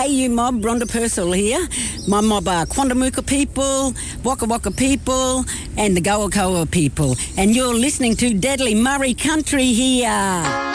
Hey, you mob, Rhonda Purcell here. My mob are Quandamuka people, Waka Waka people, and the Goakoa people. And you're listening to Deadly Murray Country here.